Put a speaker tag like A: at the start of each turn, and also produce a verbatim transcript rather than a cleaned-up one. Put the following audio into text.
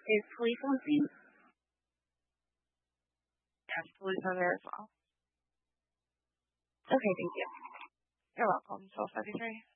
A: Is police on scene?
B: Yes, police are there as well.
A: Okay, thank you.
B: You're welcome. twelve seventy-three.